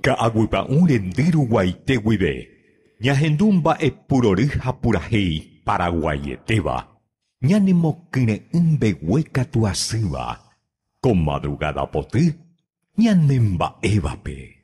Ka'aguypa'ỹ rendýru guaite guive. Ñahendu mba'epurory hapurahéi Paraguayetéva. Ñanemokyre'ỹ mbegue katu asýva. Ko madrugada poty ñanemba'évape.